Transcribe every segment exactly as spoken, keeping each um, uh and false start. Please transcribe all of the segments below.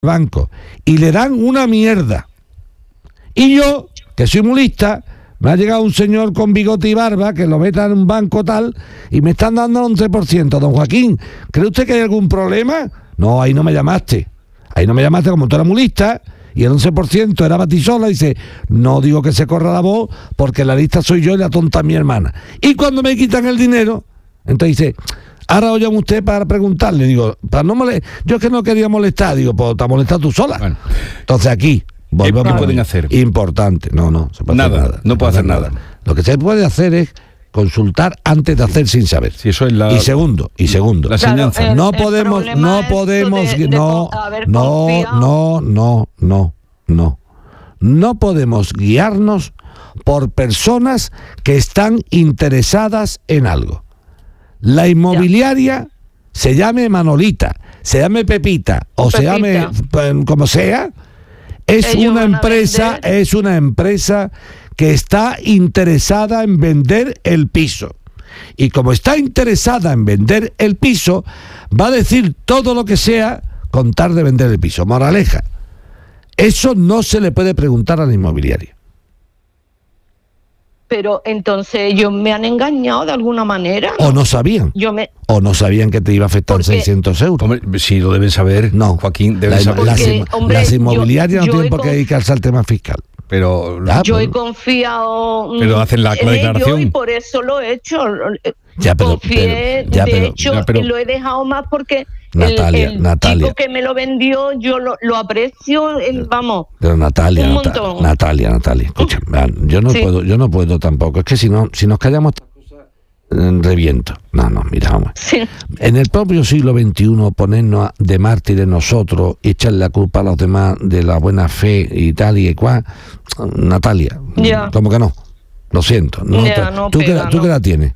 banco y le dan una mierda. Y yo, que soy muy lista, me ha llegado un señor con bigote y barba que lo meta en un banco tal y me están dando once por ciento. Don Joaquín, ¿cree usted que hay algún problema? No, ahí no me llamaste. Ahí no me llamaste, como tú eras muy lista y el once por ciento era para ti sola. Dice, no digo que se corra la voz porque la lista soy yo y la tonta es mi hermana. Y cuando me quitan el dinero, entonces dice, ahora oye usted para preguntarle. Digo, para no molestar, yo es que no quería molestar. Digo, pues te has molestado tú sola. Bueno. Entonces aquí volvemos. ¿Qué pueden hacer? Importante. No, no, se puede nada, hacer nada. No puede hacer nada. nada. Lo que se puede hacer es consultar antes de hacer sin saber. Si eso es la, y segundo, y segundo, la enseñanza. Claro, el, no el podemos, no podemos, de, de no, no, no, no, no, no, no podemos guiarnos por personas que están interesadas en algo. La inmobiliaria, ya. se llame Manolita, se llame Pepita o Pepita. se llame pues, como sea, es Ellos una empresa, es una empresa que está interesada en vender el piso. Y como está interesada en vender el piso, va a decir todo lo que sea con tal de vender el piso. Moraleja, eso no se le puede preguntar a la inmobiliaria. Pero entonces ellos me han engañado de alguna manera, ¿no? O no sabían. Yo me... O no sabían que te iba a afectar Porque... seiscientos euros. Hombre, si lo deben saber, no, Joaquín, deben la, saber. Las, Porque, hombre, las inmobiliarias yo, no tienen por qué conf... dedicarse al tema fiscal. Pero ah, yo pues, he confiado pero hacen la, la declaración y por eso lo he hecho. Ya, pero, Confié, pero, ya, de pero, hecho, ya, pero, lo he dejado más porque Natalia, el, el Natalia. chico que me lo vendió, yo lo, lo aprecio, el, vamos. Pero Natalia, un Natalia, montón. Natalia, Natalia, escucha, yo no sí. puedo, yo no puedo tampoco. Es que si no, si nos callamos reviento. No, no, mira, vamos. Sí. En el propio siglo veintiuno ponernos de mártires nosotros y echarle la culpa a los demás de la buena fe y tal y cual, Natalia, ya. ¿cómo que no? Lo siento. No, ya, te, no ¿tú, pega, qué, ¿Tú no. qué edad tienes?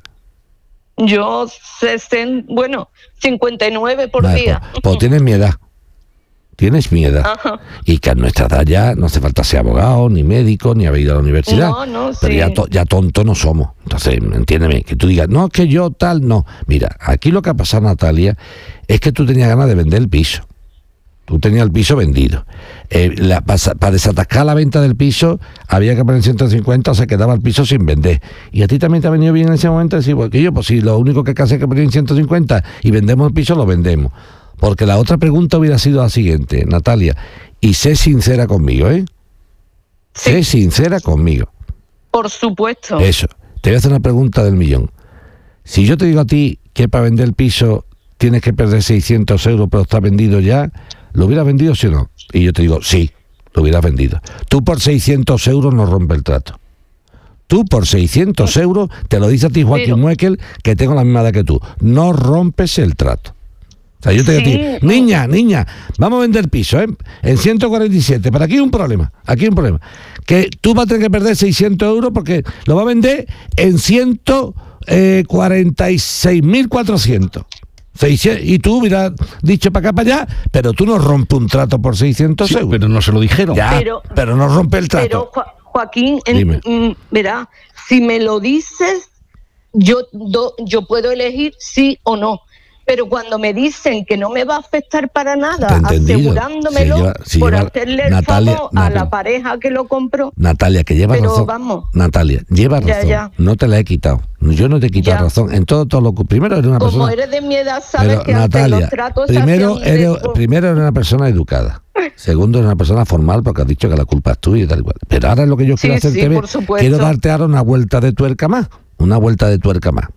Yo, sesen, bueno, cincuenta y nueve por vale, día. Pues, pues tienes mi edad. Tienes mi edad. Ajá. Y que a nuestra edad ya no hace falta ser abogado, ni médico, ni haber ido a la universidad. No, no, Pero sí. ya, to, ya tonto no somos. Entonces, entiéndeme, que tú digas, no, es que yo tal, no. Mira, aquí lo que ha pasado, Natalia, es que tú tenías ganas de vender el piso. Tú tenías el piso vendido. Eh, la, para, para desatascar la venta del piso, había que poner ciento cincuenta, o se quedaba el piso sin vender. Y a ti también te ha venido bien en ese momento decir, porque yo, pues si lo único que hace es que poner en ciento cincuenta y vendemos el piso, lo vendemos. Porque la otra pregunta hubiera sido la siguiente, Natalia, y sé sincera conmigo, ¿eh? Sí. Sé sincera conmigo. Por supuesto. Eso. Te voy a hacer una pregunta del millón. Si yo te digo a ti que para vender el piso tienes que perder seiscientos euros, pero está vendido ya, ¿lo hubieras vendido sí o no? Y yo te digo, sí, lo hubieras vendido. Tú por seiscientos euros no rompes el trato. Tú por seiscientos euros, te lo dice a ti Joaquín Pero... Muekel, que tengo la misma edad que tú, no rompes el trato. O sea, yo te digo sí, a ti, niña, niña, vamos a vender piso, ¿eh? En ciento cuarenta y siete, pero aquí hay un problema, aquí hay un problema. Que tú vas a tener que perder seiscientos euros porque lo va a vender en ciento cuarenta y seis mil cuatrocientos. Y tú hubieras dicho para acá, para allá, pero tú no rompes un trato por seiscientos euros. Pero no se lo dijeron. Ya, pero, pero no rompe el trato. Pero, Jo- Joaquín, en, mm, verá, si me lo dices, yo, do, yo puedo elegir sí o no. Pero cuando me dicen que no me va a afectar para nada, asegurándomelo si lleva, si por lleva, hacerle el Natalia, favor a Natalia, la pareja que lo compró. Natalia, que lleva pero razón. Vamos, Natalia, lleva razón. Ya, ya. No te la he quitado. Yo no te he quitado ya. razón. En todo, todo lo que... Primero eres una Como persona... Como eres de mi edad, sabes pero, que Natalia, los tratos primero eres, primero eres una persona educada. Segundo, eres una persona formal porque has dicho que la culpa es tuya y tal igual. Pero ahora es lo que yo sí, quiero hacerte sí, ver. Quiero darte ahora una vuelta de tuerca más. Una vuelta de tuerca más.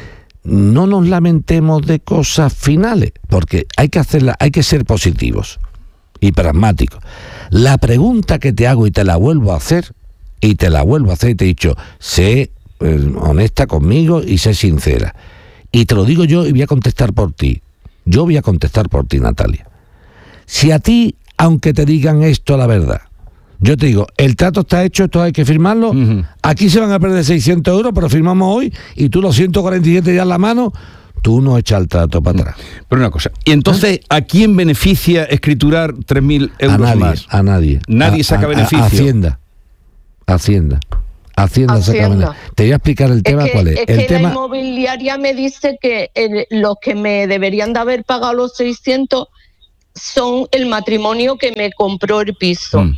No nos lamentemos de cosas finales, porque hay que hacerla, hay que ser positivos y pragmáticos. La pregunta que te hago y te la vuelvo a hacer, y te la vuelvo a hacer y te he dicho, sé eh, honesta conmigo y sé sincera. Y te lo digo yo y voy a contestar por ti. Yo voy a contestar por ti, Natalia. Si a ti, aunque te digan esto la verdad, yo te digo, el trato está hecho, esto hay que firmarlo, uh-huh. Aquí se van a perder seiscientos euros, pero firmamos hoy, y tú los ciento cuarenta y siete ya en la mano, tú no echas el trato para atrás. Pero una cosa, y entonces, ¿a quién beneficia escriturar tres mil euros a nadie, más? A nadie. Nadie a, saca a, beneficio. A Hacienda. Hacienda. Hacienda, Hacienda saca beneficio. Te voy a explicar el tema, es que, ¿cuál es? Es el que tema... la inmobiliaria me dice que el, los que me deberían de haber pagado los seiscientos son el matrimonio que me compró el piso. Mm.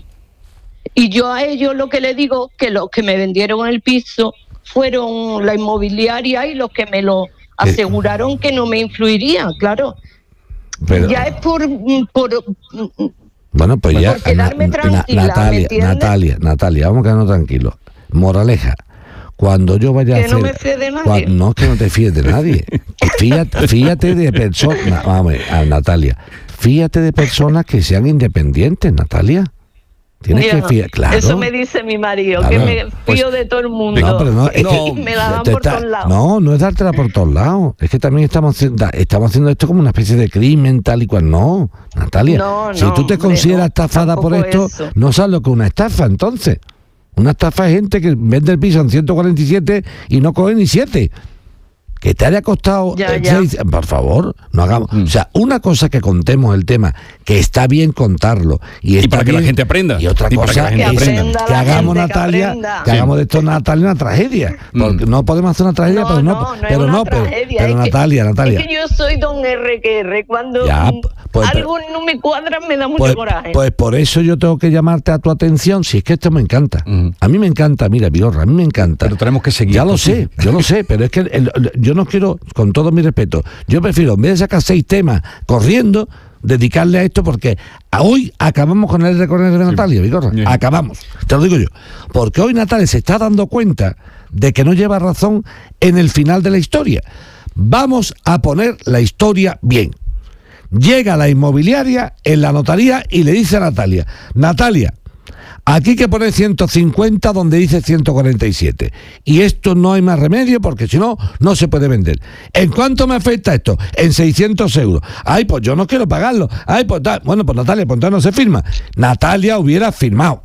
Y yo a ellos lo que les digo, que los que me vendieron el piso fueron la inmobiliaria y los que me lo aseguraron que no me influiría, claro. Pero, ya es por... por bueno, pues ya, na, na, Natalia, Natalia, Natalia, vamos a quedarnos tranquilos. Moraleja, cuando yo vaya que a hacer... no me fíe de nadie. Cuando, no es que no te fíes de nadie. Fíjate, fíjate de personas... Vamos a Natalia, fíjate de personas que sean independientes, Natalia. Tienes Mira, que fiar, claro. Eso me dice mi marido, claro, que me fío pues, de todo el mundo. No, pero no, es no, que me la dan por está, todos lados. No, no es dártela por todos lados. Es que también estamos, estamos haciendo esto como una especie de crimen, tal y cual. No, Natalia. No, si no, tú te consideras no, estafada por esto, eso. No sabes lo que es una estafa, entonces. Una estafa es gente que vende el piso en ciento cuarenta y siete y no coge ni siete. Que te haya costado ya, eh, ya. seis, por favor, no hagamos, mm. o sea, una cosa que contemos el tema, que está bien contarlo y, está y para bien, que la gente aprenda, y otra y cosa que, que, aprenda, que hagamos gente, Natalia, que, que sí. hagamos de esto Natalia una tragedia, porque mm. no podemos hacer una tragedia, no, pero no, no, no pero no, pero, tragedia, pero es Natalia, que, Natalia. Es que yo soy don R que R, cuando ya, pues, algo no me cuadra me da mucho pues, coraje. Pues por eso yo tengo que llamarte a tu atención, si es que esto me encanta. Mm. A mí me encanta, mira, Vigorra, a mí me encanta. Pero tenemos que seguir. Ya lo sé, yo lo sé, pero es que el, el, yo no quiero, con todo mi respeto, yo prefiero, en vez de sacar seis temas corriendo, dedicarle a esto, porque hoy acabamos con el recorrido de Natalia, Vigorra, sí. acabamos, te lo digo yo, porque hoy Natalia se está dando cuenta de que no lleva razón en el final de la historia. Vamos a poner la historia bien. Llega la inmobiliaria en la notaría y le dice a Natalia, Natalia, aquí hay que poner ciento cincuenta donde dice ciento cuarenta y siete. Y esto no hay más remedio porque si no, no se puede vender. ¿En cuánto me afecta esto? En seiscientos euros. Ay, pues yo no quiero pagarlo. Ay, pues da... bueno, pues Natalia, pues entonces no se firma. Natalia hubiera firmado.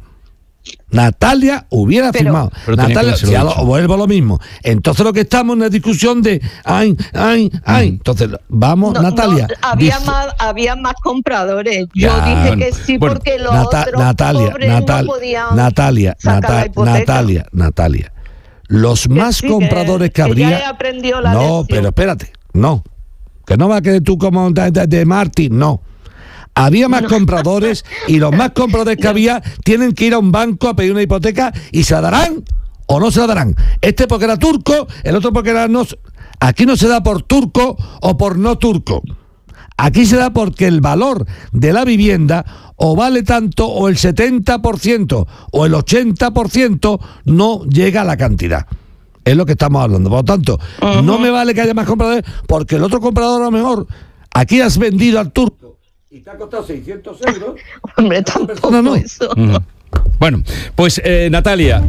Natalia hubiera pero, firmado. Pero Natalia, si lo, vuelvo a lo mismo. Entonces lo que estamos en una discusión de ay, ay, ay. Entonces, vamos, no, Natalia. No, había, dice, más, había más compradores. Yo ya, dije bueno, que sí bueno, porque los Nata, otros Natalia, pobres Natal, no podían Natalia, Natalia, Natalia, Natalia. Los que más sí, compradores que, que habría. Ya he aprendido la no, lección. Pero espérate, no. Que no va a quedar tú como de, de, de Martín, no. Había más no. compradores y los más compradores que había tienen que ir a un banco a pedir una hipoteca y se la darán o no se la darán. Este porque era turco, el otro porque era no. Aquí no se da por turco o por no turco. Aquí se da porque el valor de la vivienda o vale tanto o el setenta por ciento o el ochenta por ciento no llega a la cantidad. Es lo que estamos hablando. Por lo tanto, uh-huh. no me vale que haya más compradores porque el otro comprador a lo mejor aquí has vendido al turco y te ha costado seiscientos euros. Hombre, tampoco no. eso. Uh-huh. Bueno, pues eh, Natalia,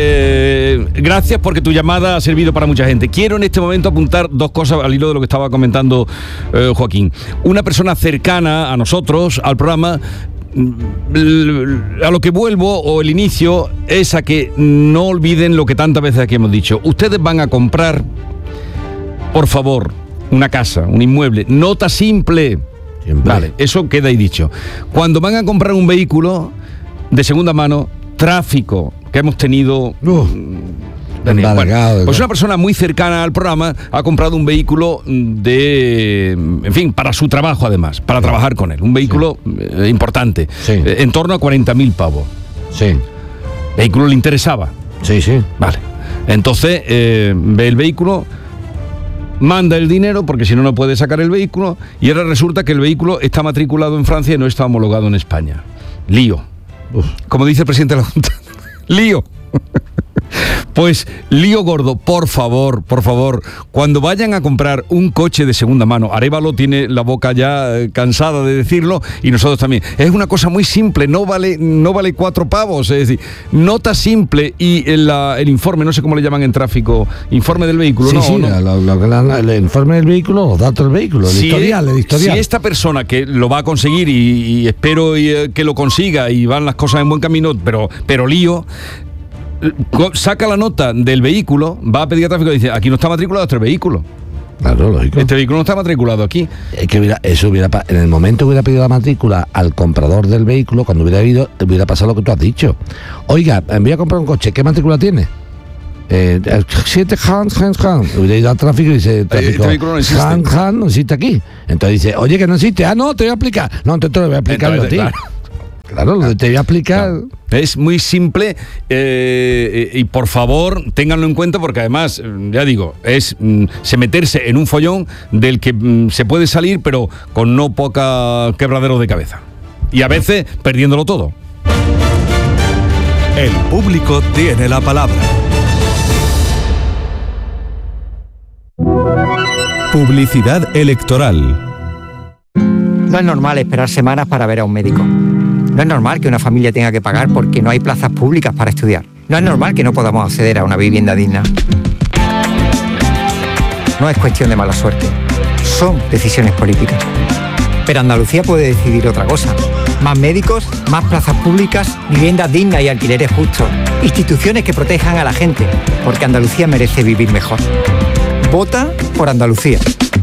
eh, gracias porque tu llamada ha servido para mucha gente. Quiero en este momento apuntar dos cosas al hilo de lo que estaba comentando eh, Joaquín. Una persona cercana a nosotros, al programa, a lo que vuelvo, o el inicio, es a que no olviden lo que tantas veces aquí hemos dicho. Ustedes van a comprar, por favor, una casa, un inmueble, nota simple. Siempre. Vale, eso queda ahí dicho. Cuando van a comprar un vehículo de segunda mano, tráfico que hemos tenido. Uh, bueno, pues una persona muy cercana al programa ha comprado un vehículo de, en fin, para su trabajo además, para sí. trabajar con él. Un vehículo sí. eh, importante, sí. eh, en torno a cuarenta mil pavos. Sí. ¿El vehículo le interesaba? Sí, sí. Vale. Entonces, eh, ve el vehículo, manda el dinero porque si no, no puede sacar el vehículo y ahora resulta que el vehículo está matriculado en Francia y no está homologado en España. Lío. Uf. Como dice el presidente de la Junta, lío. Pues lío gordo, por favor, por favor, cuando vayan a comprar un coche de segunda mano, Arévalo tiene la boca ya eh, cansada de decirlo y nosotros también, es una cosa muy simple, no vale, no vale cuatro pavos, es decir, nota simple y el, la, el informe, no sé cómo le llaman en tráfico, informe del vehículo, sí, ¿no? Sí, ¿no? Lo, lo, lo, el informe del vehículo, los datos del vehículo, el si historial, el historial. Si esta persona que lo va a conseguir y, y espero y, eh, que lo consiga y van las cosas en buen camino, pero, pero lío, saca la nota del vehículo, va a pedir a tráfico y dice, aquí no está matriculado este vehículo. Claro, lógico. Este vehículo no está matriculado aquí. Es que hubiera, eso hubiera, en el momento que hubiera pedido la matrícula al comprador del vehículo, cuando hubiera ido, hubiera pasado lo que tú has dicho. Oiga, voy a comprar un coche, ¿qué matrícula tiene? Eh, siete Han, Han, Han. Hubiera ido al tráfico y dice, tráfico, este no existe. Han, Han, no existe aquí. Entonces dice, oye, que no existe. Ah, no, te voy a explicar. No, entonces te lo voy a explicar yo a ti. Claro. Claro, lo te voy a explicar. Claro. Es muy simple eh, y por favor ténganlo en cuenta porque además, ya digo, es mm, se meterse en un follón del que mm, se puede salir pero con no poca quebradero de cabeza. Y a veces perdiéndolo todo. El público tiene la palabra. Publicidad electoral. No es normal esperar semanas para ver a un médico. No es normal que una familia tenga que pagar porque no hay plazas públicas para estudiar. No es normal que no podamos acceder a una vivienda digna. No es cuestión de mala suerte. Son decisiones políticas. Pero Andalucía puede decidir otra cosa. Más médicos, más plazas públicas, viviendas dignas y alquileres justos. Instituciones que protejan a la gente, porque Andalucía merece vivir mejor. Vota por Andalucía.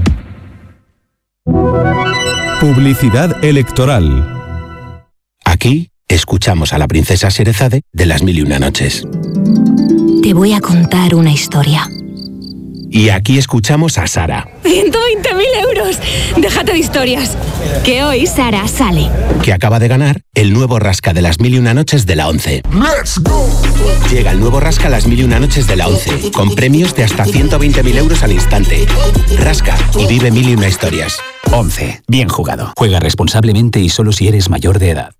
Publicidad electoral. Aquí escuchamos a la princesa Sherezade de Las Mil y Una Noches. Te voy a contar una historia. Y aquí escuchamos a Sara, ¡ciento veinte mil euros! Déjate de historias. Que hoy Sara sale. que acaba de ganar el nuevo Rasca de Las Mil y Una Noches de la ONCE. ¡Let's go! Llega el nuevo Rasca Las Mil y Una Noches de la ONCE, con premios de hasta ciento veinte mil euros al instante. Rasca y vive mil y una historias. ONCE. Bien jugado. Juega responsablemente y solo si eres mayor de edad.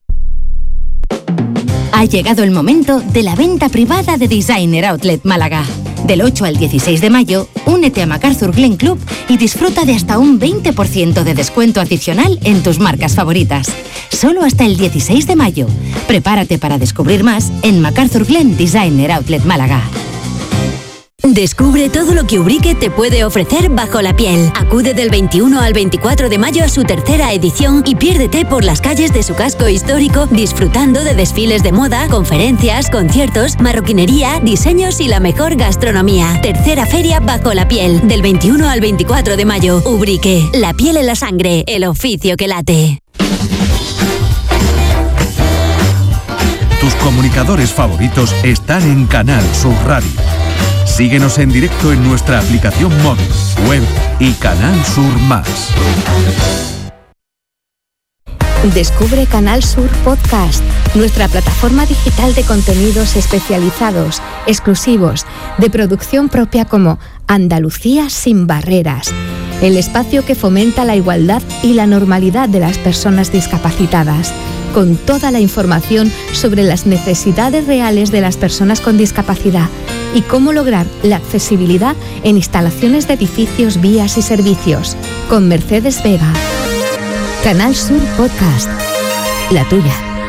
Ha llegado el momento de la venta privada de Designer Outlet Málaga. Del ocho al dieciséis de mayo, únete a MacArthur Glen Club y disfruta de hasta un veinte por ciento de descuento adicional en tus marcas favoritas. Solo hasta el dieciséis de mayo. Prepárate para descubrir más en MacArthur Glen Designer Outlet Málaga. Descubre todo lo que Ubrique te puede ofrecer bajo la piel. Acude del veintiuno al veinticuatro de mayo a su tercera edición y piérdete por las calles de su casco histórico disfrutando de desfiles de moda, conferencias, conciertos, marroquinería, diseños y la mejor gastronomía. Tercera feria bajo la piel, del veintiuno al veinticuatro de mayo. Ubrique, la piel en la sangre, el oficio que late. Tus comunicadores favoritos están en Canal Sur Radio. Síguenos en directo en nuestra aplicación móvil, web y Canal Sur Más. Descubre Canal Sur Podcast, nuestra plataforma digital de contenidos especializados, exclusivos, de producción propia como Andalucía sin barreras, el espacio que fomenta la igualdad y la normalidad de las personas discapacitadas, con toda la información sobre las necesidades reales de las personas con discapacidad y cómo lograr la accesibilidad en instalaciones de edificios, vías y servicios, con Mercedes Vega. Canal Sur Podcast, la tuya.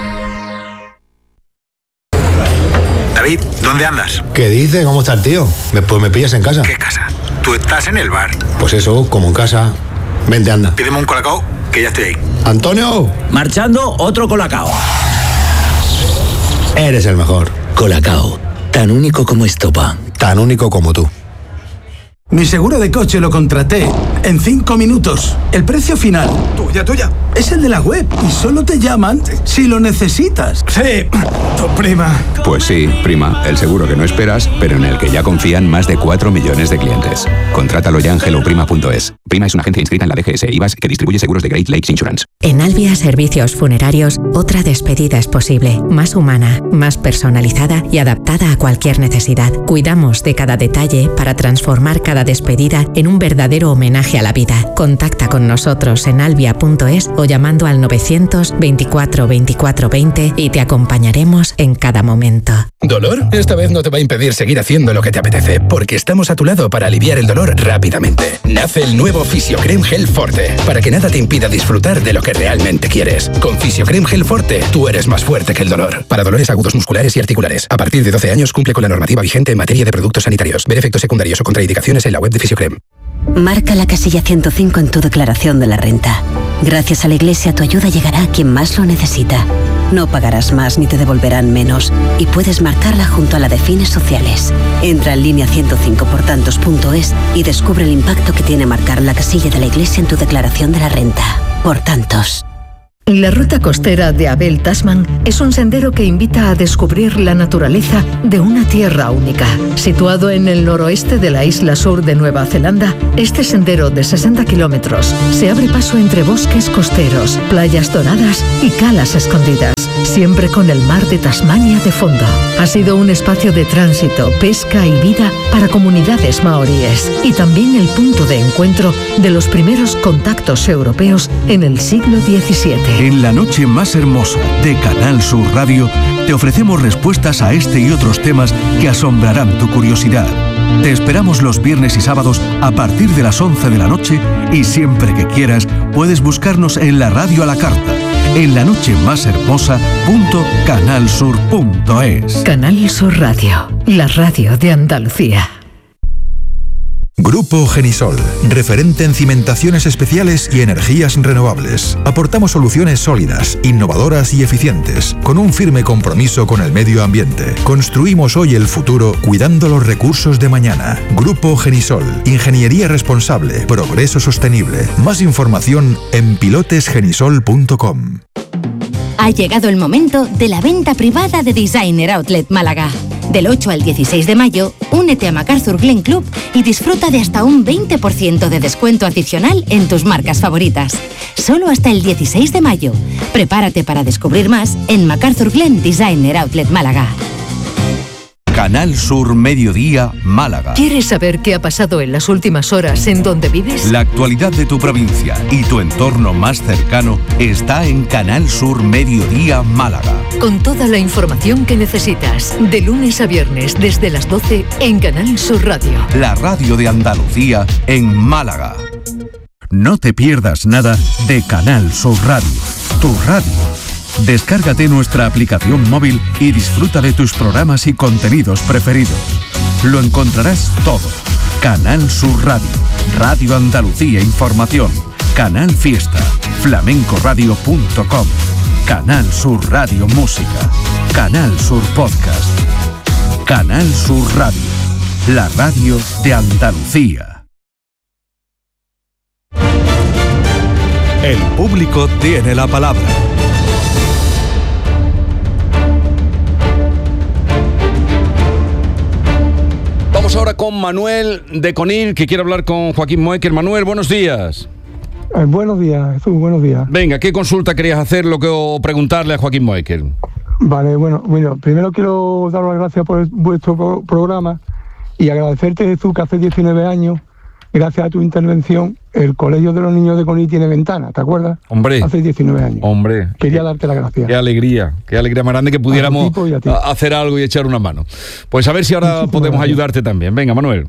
David, ¿dónde andas? ¿Qué dices? ¿Cómo está el tío? Pues me pillas en casa. ¿Qué casa? Tú estás en el bar. Pues eso, como en casa. Vente, anda. Pídeme un colacao, que ya estoy ahí. ¡Antonio! Marchando, otro colacao. Eres el mejor. Colacao, tan único como estopa. Tan único como tú. Mi seguro de coche lo contraté en cinco minutos. El precio final, tuya, tuya, es el de la web y solo te llaman si lo necesitas. Sí, tu prima. Pues sí, prima, el seguro que no esperas, pero en el que ya confían más de cuatro millones de clientes. Contrátalo ya en hello prima punto es. Prima es una agencia inscrita en la D G S I V A S que distribuye seguros de Great Lakes Insurance. En Albia Servicios Funerarios, otra despedida es posible, más humana, más personalizada y adaptada a cualquier necesidad. Cuidamos de cada detalle para transformar cada despedida en un verdadero homenaje a la vida. Contacta con nosotros en albia punto es o llamando al novecientos veinticuatro veinticuatro veinte y te acompañaremos en cada momento. ¿Dolor? Esta vez no te va a impedir seguir haciendo lo que te apetece, porque estamos a tu lado para aliviar el dolor rápidamente. Nace el nuevo Fisiocrem Gel Forte, para que nada te impida disfrutar de lo que realmente quieres. Con Fisiocrem Gel Forte, tú eres más fuerte que el dolor. Para dolores agudos musculares y articulares. A partir de doce años cumple con la normativa vigente en materia de productos sanitarios. Ver efectos secundarios o contraindicaciones en la web de Fisiocrem. Marca la casilla ciento cinco en tu declaración de la renta. Gracias a la Iglesia tu ayuda llegará a quien más lo necesita. No pagarás más ni te devolverán menos y puedes marcarla junto a la de fines sociales. Entra en línea ciento cinco por tantos punto es y descubre el impacto que tiene marcar la casilla de la Iglesia en tu declaración de la renta. Por tantos. La ruta costera de Abel Tasman es un sendero que invita a descubrir la naturaleza de una tierra única. Situado en el noroeste de la isla sur de Nueva Zelanda, este sendero de sesenta kilómetros se abre paso entre bosques costeros, playas doradas y calas escondidas, siempre con el mar de Tasmania de fondo. Ha sido un espacio de tránsito, pesca y vida para comunidades maoríes y también el punto de encuentro de los primeros contactos europeos en el siglo diecisiete. En la noche más hermosa de Canal Sur Radio te ofrecemos respuestas a este y otros temas que asombrarán tu curiosidad. Te esperamos los viernes y sábados a partir de las once de la noche y siempre que quieras puedes buscarnos en la radio a la carta, en la noche más hermosa punto canalsur punto es. Canal Sur Radio, la radio de Andalucía. Grupo Genisol, referente en cimentaciones especiales y energías renovables. Aportamos soluciones sólidas, innovadoras y eficientes, con un firme compromiso con el medio ambiente. Construimos hoy el futuro cuidando los recursos de mañana. Grupo Genisol, ingeniería responsable, progreso sostenible. Más información en pilotes genisol punto com. Ha llegado el momento de la venta privada de Designer Outlet Málaga. Del ocho al dieciséis de mayo, únete a MacArthur Glen Club y disfruta de hasta un veinte por ciento de descuento adicional en tus marcas favoritas. Solo hasta el dieciséis de mayo. Prepárate para descubrir más en MacArthur Glen Designer Outlet Málaga. Canal Sur Mediodía, Málaga. ¿Quieres saber qué ha pasado en las últimas horas en donde vives? La actualidad de tu provincia y tu entorno más cercano está en Canal Sur Mediodía, Málaga. Con toda la información que necesitas, de lunes a viernes desde las doce en Canal Sur Radio. La radio de Andalucía en Málaga. No te pierdas nada de Canal Sur Radio, tu radio. Descárgate nuestra aplicación móvil y disfruta de tus programas y contenidos preferidos. Lo encontrarás todo. Canal Sur Radio, Radio Andalucía Información, Canal Fiesta, flamencoradio punto com, Canal Sur Radio Música, Canal Sur Podcast, Canal Sur Radio, la radio de Andalucía. El público tiene la palabra. Vamos ahora con Manuel de Conil, que quiere hablar con Joaquín Moekel. Manuel, buenos días. Eh, buenos días, Jesús, buenos días. Venga, ¿qué consulta querías hacer lo que, o preguntarle a Joaquín Moekel? Vale, bueno, bueno, primero quiero dar las gracias por el, vuestro pro- programa y agradecerte, Jesús, que hace diecinueve años, gracias a tu intervención, el Colegio de los Niños de Conil tiene ventana, ¿te acuerdas? Hombre. Hace diecinueve años. Hombre. Quería darte las gracias. Qué alegría, qué alegría más grande que pudiéramos a hacer algo y echar una mano. Pues a ver si ahora Muchísimas podemos gracias. ayudarte también. Venga, Manuel.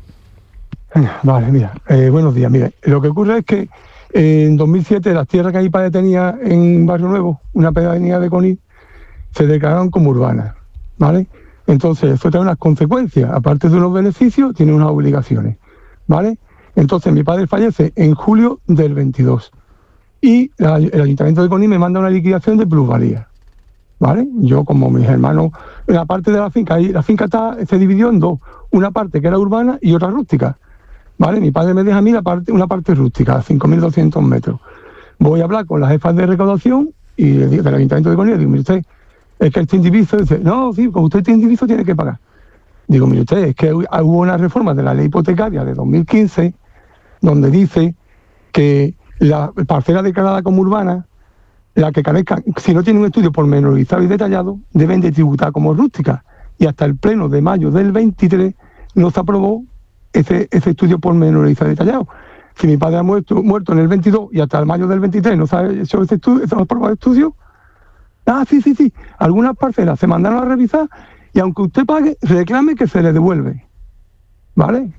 Vale, mira, eh, buenos días. Mira, lo que ocurre es que eh, en dos mil siete las tierras que mi padre tenía en Barrio Nuevo, una pedanía de Conil, se declararon como urbanas, ¿vale? Entonces, eso tiene unas consecuencias. Aparte de unos beneficios, tiene unas obligaciones, ¿vale? Entonces, mi padre fallece en julio del veintidós y la, el Ayuntamiento de Conil me manda una liquidación de plusvalía, ¿vale? Yo, como mis hermanos, en la parte de la finca, ahí, la finca está, se dividió en dos, una parte que era urbana y otra rústica, ¿vale? Mi padre me deja a mí la parte, una parte rústica, cinco mil doscientos metros. Voy a hablar con las jefas de recaudación y del Ayuntamiento de Conil y digo, mire usted, es que este indiviso, dice, no, sí, como usted tiene indiviso tiene que pagar. Digo, mire usted, es que hubo una reforma de la ley hipotecaria de dos mil quince donde dice que la parcela declarada como urbana, la que carezca, si no tiene un estudio pormenorizado y detallado, deben de tributar como rústica. Y hasta el pleno de mayo del veintitrés no se aprobó ese, ese estudio pormenorizado y detallado. Si mi padre ha muerto, muerto en el veintidós y hasta el mayo del veintitrés no se ha hecho ese estudio, no se ha aprobado el estudio, ah, sí, sí, sí, algunas parcelas se mandaron a revisar y aunque usted pague, reclame que se le devuelve. ¿Vale?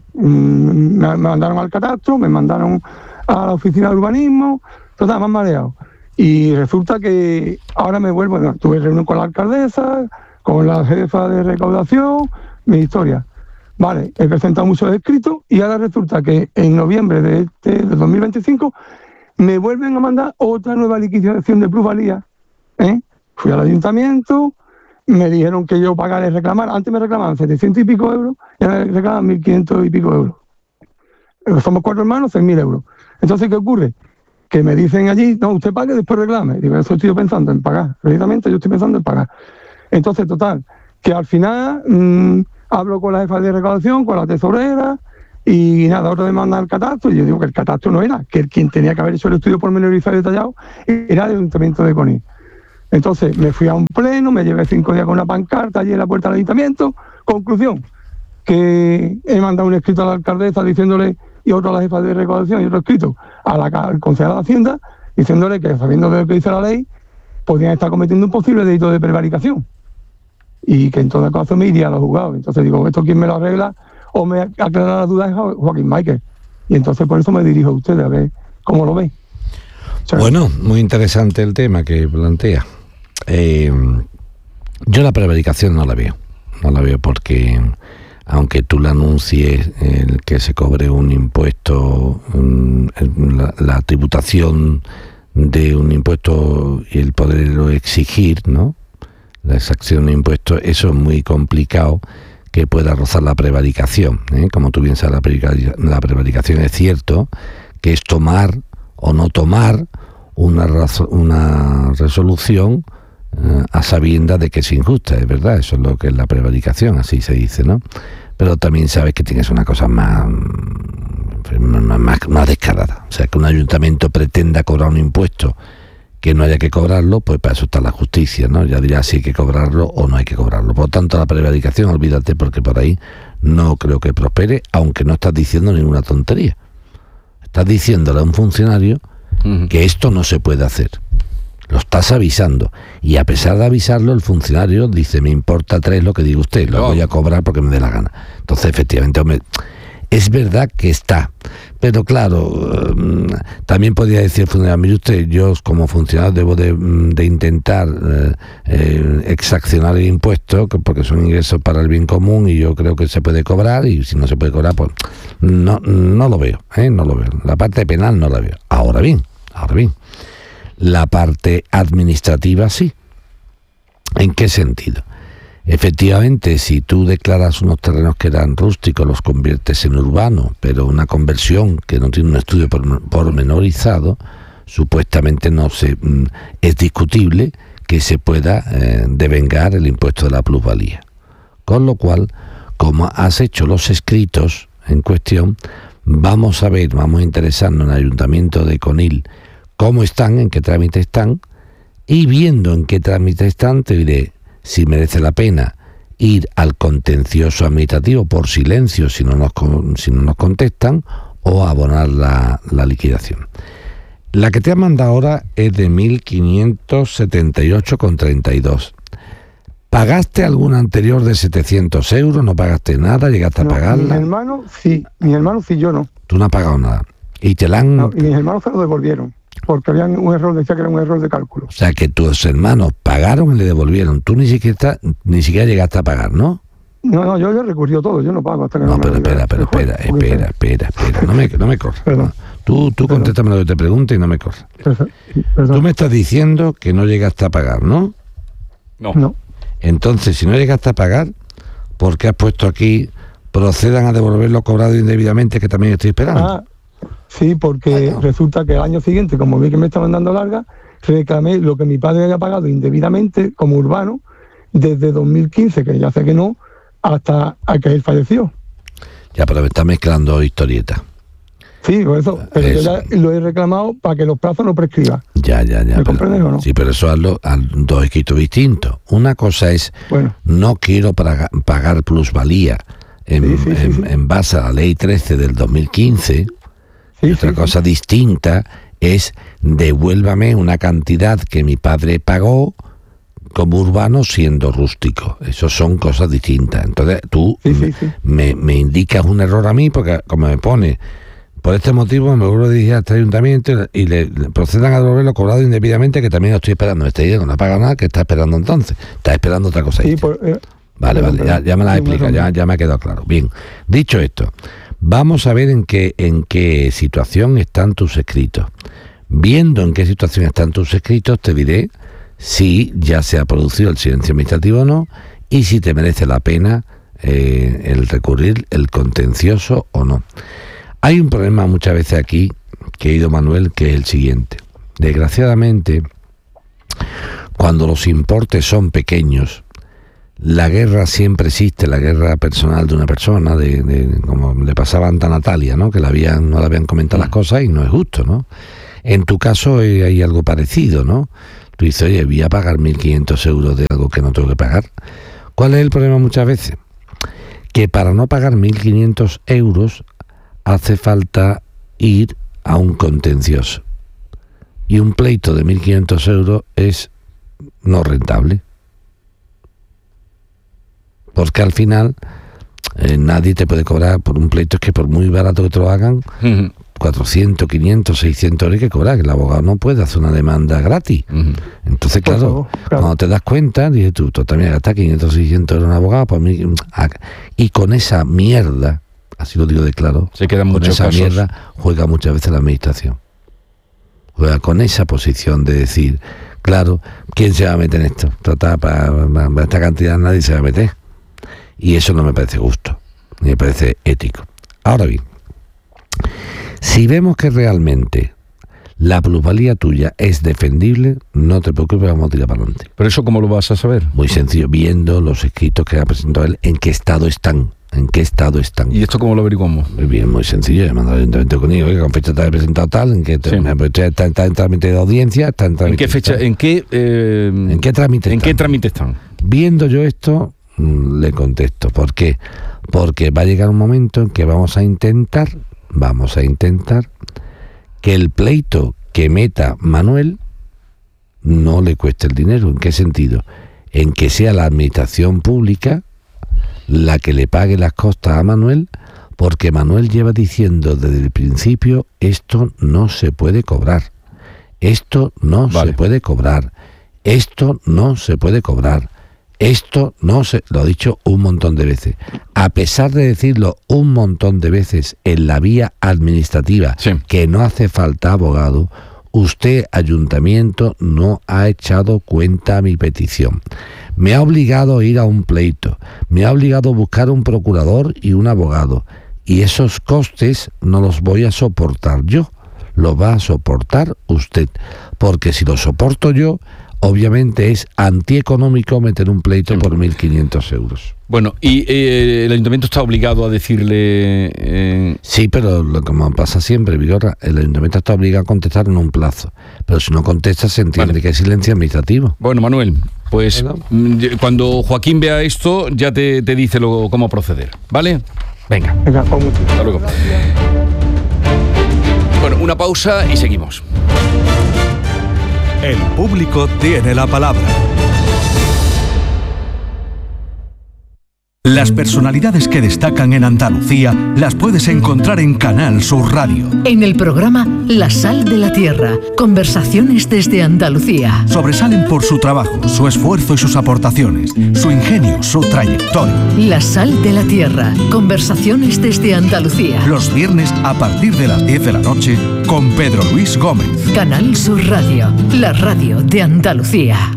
Me mandaron al catastro, me mandaron a la oficina de urbanismo, total, más mareado. Y resulta que ahora me vuelvo, bueno, tuve reunión con la alcaldesa, con la jefa de recaudación, mi historia. Vale, he presentado muchos escritos y ahora resulta que en noviembre de este de dos mil veinticinco me vuelven a mandar otra nueva liquidación de plusvalía. ¿eh? Fui al ayuntamiento, me dijeron que yo pagara y reclamar. Antes me reclamaban setecientos y pico euros y ahora me reclaman mil quinientos y pico euros. Somos cuatro hermanos, seis mil euros. Entonces, ¿qué ocurre? que me dicen allí, no, usted pague y después reclame. Digo, eso estoy pensando en pagar, precisamente yo estoy pensando en pagar. Entonces, total, que al final mmm, hablo con la jefa de recaudación, con la tesorera, y nada, otra vez mandan el catastro, y yo digo que el catastro no era, que el quien tenía que haber hecho el estudio pormenorizado y detallado era el Ayuntamiento de Conil. Entonces me fui a un pleno, me llevé cinco días con una pancarta allí en la puerta del Ayuntamiento. Conclusión, que he mandado un escrito a la alcaldesa diciéndole, y otro a la jefa de recaudación, y otro escrito a la al concejal de Hacienda, diciéndole que sabiendo de lo que dice la ley, podían estar cometiendo un posible delito de prevaricación. Y que en todo caso me iría a los juzgados. Entonces digo, ¿esto quién me lo arregla? O me aclara las dudas es Joaquín Michael. Y entonces por eso me dirijo a ustedes a ver cómo lo ven. O sea, bueno, muy interesante el tema que plantea. Eh, yo la prevaricación no la veo. No la veo porque, aunque tú le anuncies el que se cobre un impuesto, un, la, la tributación de un impuesto y el poderlo exigir, ¿no? La exacción de impuestos, eso es muy complicado que pueda rozar la prevaricación, ¿eh? Como tú bien sabes, la prevaricación, la prevaricación es cierto que es tomar o no tomar una, razo, una resolución eh, a sabiendas de que es injusta, es verdad, eso es lo que es la prevaricación, así se dice, ¿no? Pero también sabes que tienes una cosa más, más, más, más descarada, o sea, que un ayuntamiento pretenda cobrar un impuesto que no haya que cobrarlo, pues para eso está la justicia, ¿no? Ya dirá si hay que cobrarlo o no hay que cobrarlo. Por lo tanto, la prevaricación, olvídate, porque por ahí no creo que prospere, aunque no estás diciendo ninguna tontería. Estás diciéndole a un funcionario uh-huh. que esto no se puede hacer. Lo estás avisando. Y a pesar de avisarlo, el funcionario dice, me importa tres lo que diga usted, lo no. voy a cobrar porque me dé la gana. Entonces, efectivamente, hombre, es verdad que está. Pero claro, también podría decir el funcionario, mire usted, yo como funcionario debo de, de intentar eh, eh, exaccionar el impuesto, porque son ingresos para el bien común y yo creo que se puede cobrar, y si no se puede cobrar, pues no, no lo veo, ¿eh? no lo veo. La parte penal no la veo. Ahora bien, ahora bien, la parte administrativa sí. ¿En qué sentido? Efectivamente, si tú declaras unos terrenos que eran rústicos, los conviertes en urbanos, pero una conversión que no tiene un estudio pormenorizado, supuestamente no se es discutible que se pueda eh, devengar el impuesto de la plusvalía. Con lo cual, como has hecho los escritos en cuestión, vamos a ver, vamos a interesarnos en el Ayuntamiento de Conil cómo están, en qué trámite están, y viendo en qué trámite están, te diré si merece la pena ir al contencioso administrativo por silencio si no nos, si no nos contestan, o abonar la, la liquidación. La que te han mandado ahora es de mil quinientos setenta y ocho con treinta y dos. ¿Pagaste alguna anterior de setecientos euros? ¿No pagaste nada? ¿Llegaste no, a pagarla? Mi hermano sí, mi hermano sí, yo no. Tú no has pagado nada. ¿Y te la han...? No, y mis hermanos se lo devolvieron, porque había un error, decía que era un error de cálculo. O sea, que tus hermanos pagaron y le devolvieron. Tú ni siquiera ni siquiera llegaste a pagar, ¿no? No, no, yo ya recurrió todo, yo no pago hasta que no, no pero me espera, pero espera, espera, espera, espera, no me, no me corras. No. Tú, tú contéstame lo que te pregunte y no me corras. Tú me estás diciendo que no llegaste a pagar, ¿no? No. No. Entonces, si no llegaste a pagar, ¿por qué has puesto aquí procedan a devolver lo cobrado indebidamente, que también estoy esperando? Ah, sí, porque ah, resulta que el año siguiente, como vi que me estaban dando larga, reclamé lo que mi padre había pagado indebidamente como urbano desde dos mil quince, que ya sé que no, hasta a que él falleció. Ya, pero me está mezclando historietas. Sí, por eso, pero eso. Yo ya lo he reclamado para que los plazos no prescriban. Ya, ya, ya. ¿Me comprendes o no? Sí, pero eso hazlo a dos escritos distintos. Una cosa es, bueno, no quiero pagar, pagar plusvalía en, sí, sí, en, sí, sí. en base a la ley trece del dos mil quince. Sí, y otra sí, cosa sí. distinta es, devuélvame una cantidad que mi padre pagó como urbano siendo rústico. Eso son cosas distintas. Entonces tú sí, sí, sí. Me, me indicas un error a mí, porque como me pone, por este motivo me vuelvo a dirigir a este ayuntamiento y le, le procedan a devolver lo cobrado indebidamente, que también lo estoy esperando. Me está diciendo, no ha pagado nada, que está esperando entonces. Está esperando otra cosa. Sí, por, eh, vale, vale, ya, ya me la explica, ya, ya me ha quedado claro. Bien, dicho esto, vamos a ver en qué, en qué situación están tus escritos. Viendo en qué situación están tus escritos, te diré si ya se ha producido el silencio administrativo o no, y si te merece la pena eh, el recurrir el contencioso o no. Hay un problema muchas veces aquí, querido Manuel, que es el siguiente. Desgraciadamente, cuando los importes son pequeños, la guerra siempre existe, la guerra personal de una persona, de, de como le pasaba a Anta Natalia, ¿no? Que la habían, no le habían comentado las cosas y no es justo, ¿no? En tu caso hay, hay algo parecido, ¿no? Tú dices, oye, voy a pagar mil quinientos euros de algo que no tengo que pagar. ¿Cuál es el problema muchas veces? Que para no pagar mil quinientos euros hace falta ir a un contencioso. Y un pleito de mil quinientos euros es no rentable. Porque al final eh, nadie te puede cobrar por un pleito, es que por muy barato que te lo hagan, uh-huh. cuatrocientos, quinientos, seiscientos euros hay que cobrar, que el abogado no puede hacer una demanda gratis. Uh-huh. Entonces, claro, favor, claro, cuando te das cuenta, dices tú, tú también gastas quinientos, seiscientos euros en un abogado, pues mí, y con esa mierda, así lo digo de claro, se quedan con muchos esa casos. Mierda juega muchas veces la administración. Juega con esa posición de decir, claro, ¿quién se va a meter en esto? Total, para, para esta cantidad nadie se va a meter. Y eso no me parece justo, ni me parece ético. Ahora bien, si vemos que realmente la plusvalía tuya es defendible, no te preocupes, vamos a tirar para adelante. ¿Pero eso cómo lo vas a saber? Muy sencillo, viendo los escritos que ha presentado él, en qué estado están, en qué estado están. ¿Y esto cómo lo averiguamos? Muy bien, muy sencillo, llamando al ayuntamiento conmigo, que con fecha te he presentado tal, en qué sí. está, está en trámite de audiencia, está en trámite. ¿En qué fecha, en qué, eh, en qué trámite ¿En están? qué trámite están? Viendo yo esto, le contesto. ¿Por qué? Porque va a llegar un momento en que vamos a intentar, vamos a intentar que el pleito que meta Manuel no le cueste el dinero. ¿En qué sentido? En que sea la administración pública la que le pague las costas a Manuel, porque Manuel lleva diciendo desde el principio, esto no se puede cobrar, esto no vale. se puede cobrar, esto no se puede cobrar. Esto no se... Lo ha dicho un montón de veces. A pesar de decirlo un montón de veces en la vía administrativa, sí. que no hace falta abogado, usted, ayuntamiento, no ha echado cuenta a mi petición. Me ha obligado a ir a un pleito. Me ha obligado a buscar un procurador y un abogado. Y esos costes no los voy a soportar yo. Los va a soportar usted. Porque si los soporto yo... obviamente es antieconómico meter un pleito sí. por mil quinientos euros. Bueno, ¿y eh, el ayuntamiento está obligado a decirle...? Eh... Sí, pero lo que pasa siempre, Vigorra, el ayuntamiento está obligado a contestar en un plazo. Pero si no contesta, se entiende vale. que es silencio administrativo. Bueno, Manuel, pues bueno. cuando Joaquín vea esto, ya te, te dice lo, cómo proceder, ¿vale? Venga. Venga, con mucho. Hasta luego. Bueno, una pausa y seguimos. El público tiene la palabra. Las personalidades que destacan en Andalucía las puedes encontrar en Canal Sur Radio. En el programa La Sal de la Tierra, conversaciones desde Andalucía. Sobresalen por su trabajo, su esfuerzo y sus aportaciones, su ingenio, su trayectoria. La Sal de la Tierra, conversaciones desde Andalucía. Los viernes a partir de las diez de la noche con Pedro Luis Gómez. Canal Sur Radio, la radio de Andalucía.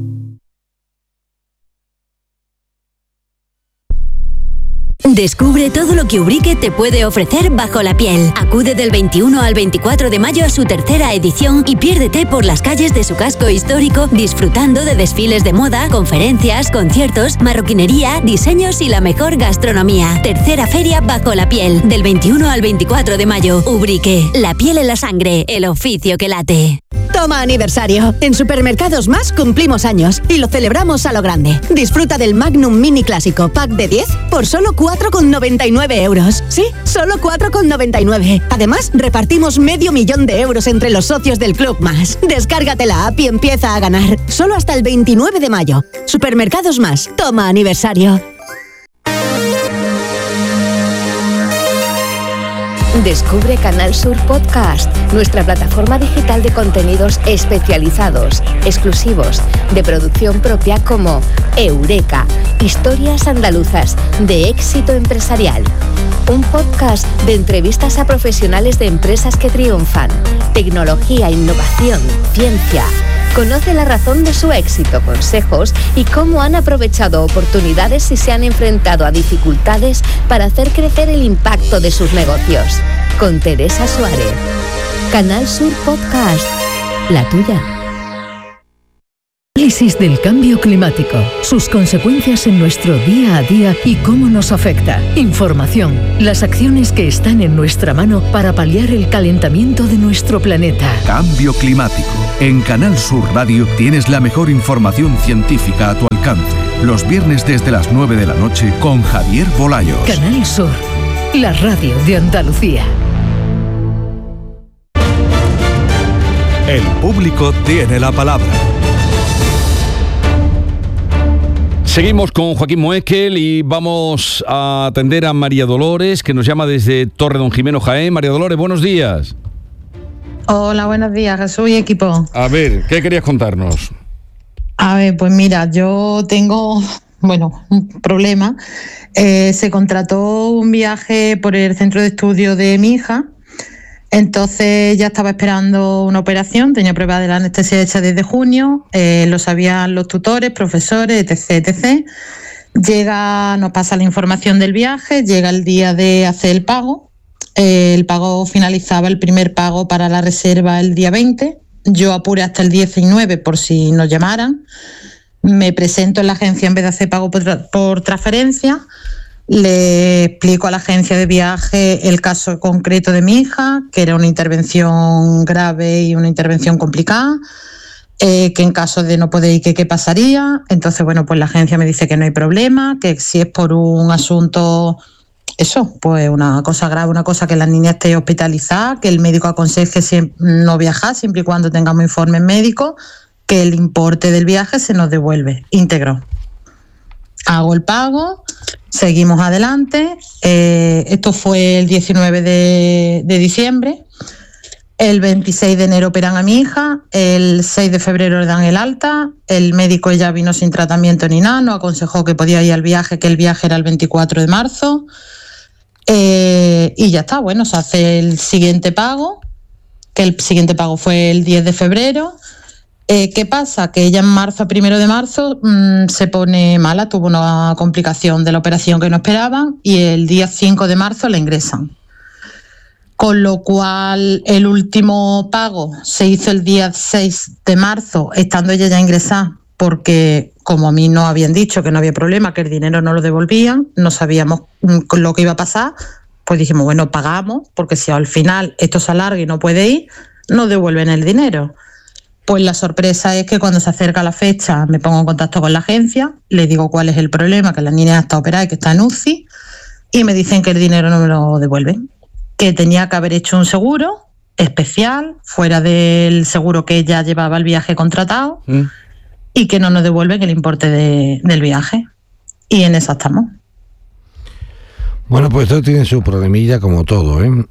Descubre todo lo que Ubrique te puede ofrecer bajo la piel. Acude del veintiuno al veinticuatro de mayo a su tercera edición y piérdete por las calles de su casco histórico disfrutando de desfiles de moda, conferencias, conciertos, marroquinería, diseños y la mejor gastronomía. Tercera feria bajo la piel, del veintiuno al veinticuatro de mayo. Ubrique, la piel en la sangre, el oficio que late. Toma aniversario. En Supermercados Más cumplimos años y lo celebramos a lo grande. Disfruta del Magnum Mini Clásico Pack de diez por solo cuatro con noventa y nueve euros. Sí, solo cuatro con noventa y nueve. Además, repartimos medio millón de euros entre los socios del Club Más. Descárgate la app y empieza a ganar. Solo hasta el veintinueve de mayo. Supermercados Más. Toma aniversario. Descubre Canal Sur Podcast, nuestra plataforma digital de contenidos especializados, exclusivos, de producción propia como Eureka, historias andaluzas de éxito empresarial. Un podcast de entrevistas a profesionales de empresas que triunfan, tecnología, innovación, ciencia. Conoce la razón de su éxito, consejos y cómo han aprovechado oportunidades y se han enfrentado a dificultades para hacer crecer el impacto de sus negocios. Con Teresa Suárez. Canal Sur Podcast, la tuya. Análisis del cambio climático, sus consecuencias en nuestro día a día y cómo nos afecta. Información, las acciones que están en nuestra mano para paliar el calentamiento de nuestro planeta. Cambio climático. En Canal Sur Radio tienes la mejor información científica a tu alcance. Los viernes desde las nueve de la noche con Javier Bolayos. Canal Sur, la radio de Andalucía. El público tiene la palabra. Seguimos con Joaquín Moekel y vamos a atender a María Dolores, que nos llama desde Torre Don Jimeno, Jaén. María Dolores, buenos días. Hola, buenos días, Jesús y equipo. A ver, ¿qué querías contarnos? A ver, pues mira, yo tengo, bueno, un problema. Eh, se contrató un viaje por el centro de estudio de mi hija. Entonces ya estaba esperando una operación, tenía prueba de la anestesia hecha desde junio, eh, lo sabían los tutores, profesores, etc, etcétera. Llega, nos pasa la información del viaje, llega el día de hacer el pago, eh, el pago finalizaba, el primer pago para la reserva el día veinte, yo apuré hasta el diecinueve por si nos llamaran, me presento en la agencia en vez de hacer pago por, tra- por transferencia. Le explico a la agencia de viaje el caso concreto de mi hija, que era una intervención grave y una intervención complicada, eh, que en caso de no poder ir, que qué pasaría. Entonces, bueno, pues la agencia me dice que no hay problema, que si es por un asunto, eso, pues una cosa grave, una cosa que la niña esté hospitalizada, que el médico aconseje siempre no viajar, siempre y cuando tengamos informes médicos, que el importe del viaje se nos devuelve íntegro. Hago el pago, seguimos adelante. Eh, esto fue el diecinueve de, de diciembre. El veintiséis de enero operan a mi hija. El seis de febrero le dan el alta. El médico ya vino sin tratamiento ni nada. Nos aconsejó que podía ir al viaje, que el viaje era el veinticuatro de marzo. Eh, y ya está. Bueno, se hace el siguiente pago, que el siguiente pago fue el diez de febrero. Eh, ¿Qué pasa? Que ella en marzo, primero de marzo, mmm, se pone mala, tuvo una complicación de la operación que no esperaban y el día cinco de marzo la ingresan. Con lo cual el último pago se hizo el día seis de marzo, estando ella ya ingresada, porque como a mí no habían dicho que no había problema, que el dinero no lo devolvían, no sabíamos mmm, lo que iba a pasar, pues dijimos, bueno, pagamos, porque si al final esto se alarga y no puede ir, nos devuelven el dinero. Pues la sorpresa es que cuando se acerca la fecha me pongo en contacto con la agencia, le digo cuál es el problema, que la niña está operada y que está en U C I, y me dicen que el dinero no me lo devuelven, que tenía que haber hecho un seguro especial, fuera del seguro que ella llevaba el viaje contratado, mm. y que no nos devuelven el importe de, del viaje. Y en esa estamos. Bueno, pues esto tiene su problemilla como todo, ¿eh?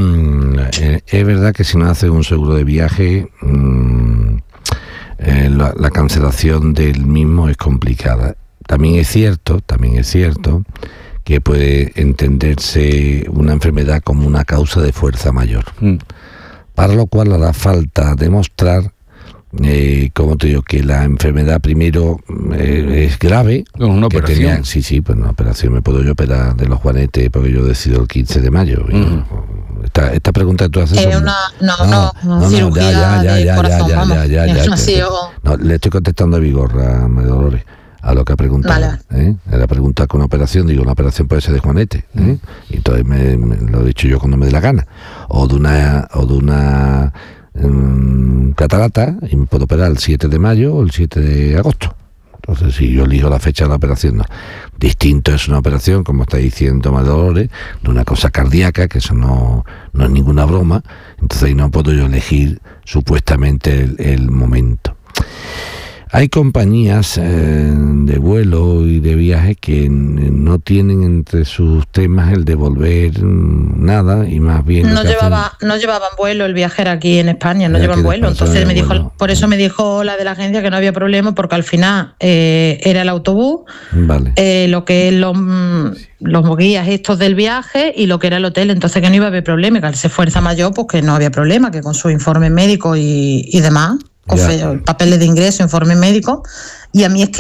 Es verdad que si no hace un seguro de viaje, mmm, eh, la, la cancelación del mismo es complicada. También es cierto, también es cierto que puede entenderse una enfermedad como una causa de fuerza mayor, mm. para lo cual hará falta demostrar, Eh, como te digo, que la enfermedad primero eh, es grave. Una que operación. Tenía, sí, sí, pues una operación. Me puedo yo operar de los juanetes porque yo decido el quince de mayo. Uh-huh. Esta, esta pregunta que tú haces... Es una, no, no, no, no, cirugía ya, ya, de ya, corazón, ya, vamos. ya, ya, ya, ya, sido... no, le estoy contestando a Vigorra, María Dolores, a lo que ha preguntado. Vale. ¿eh? La pregunta con una operación, digo, una operación puede ser de juanete. ¿eh? Y entonces me, me, lo he dicho yo cuando me dé la gana. O de una... O de una Um, catarata, y me puedo operar el siete de mayo o el siete de agosto. Entonces, si yo elijo la fecha de la operación, no. Distinto es una operación, como está diciendo María Dolores, de una cosa cardíaca, que eso no, no es ninguna broma. Entonces ahí no puedo yo elegir supuestamente el, el momento. Hay compañías eh, de vuelo y de viaje que no tienen entre sus temas el devolver nada y más bien... No, llevaba, hacen... no llevaban vuelo el viajero aquí en España, no ya llevan vuelo. Entonces me dijo, vuelo. por eso me dijo la de la agencia que no había problema, porque al final eh, era el autobús, vale. eh, lo que es los, los guías estos del viaje y lo que era el hotel, entonces que no iba a haber problema, que al ser fuerza mayor, pues que no había problema, que con sus informes médicos y, y demás... papeles de ingreso, informe médico, y a mí es que